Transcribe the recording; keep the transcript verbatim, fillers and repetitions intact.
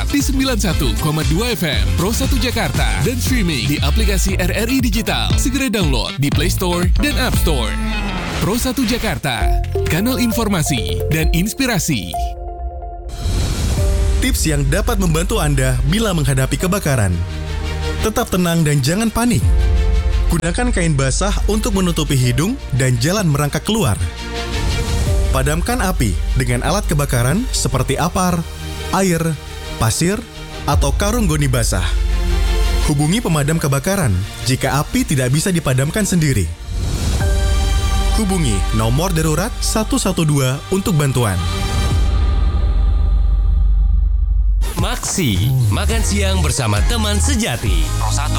di sembilan puluh satu koma dua F M Pro satu Jakarta dan streaming di aplikasi R R I Digital. Segera download di Play Store dan App Store. Pro satu Jakarta, kanal informasi dan inspirasi. Tips yang dapat membantu Anda bila menghadapi kebakaran. Tetap tenang dan jangan panik. Gunakan kain basah untuk menutupi hidung dan jalan merangkak keluar. Padamkan api dengan alat kebakaran seperti apar, air, pasir, atau karung goni basah. Hubungi pemadam kebakaran jika api tidak bisa dipadamkan sendiri. Hubungi nomor darurat satu satu dua untuk bantuan. Maksi, makan siang bersama teman sejati. Pro satu